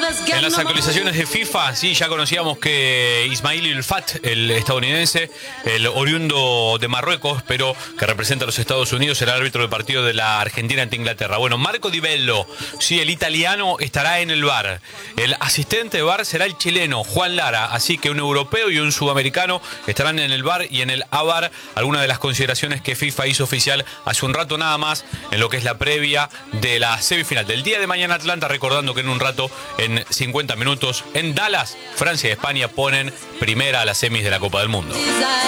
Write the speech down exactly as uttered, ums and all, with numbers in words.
En las actualizaciones de FIFA, sí, ya conocíamos que Ismail Ilfat, el estadounidense, el oriundo de Marruecos, pero que representa a los Estados Unidos, será el árbitro del partido de la Argentina ante Inglaterra. Bueno, Marco Di Bello, sí, el italiano, estará en el V A R. El asistente de V A R será el chileno, Juan Lara, así que un europeo y un sudamericano estarán en el V A R y en el A V A R, algunas de las consideraciones que FIFA hizo oficial hace un rato nada más, en lo que es la previa de la semifinal del día de mañana Atlanta, recordando que en un rato, en cincuenta minutos, en Dallas, Francia y España ponen primera a las semis de la Copa del Mundo.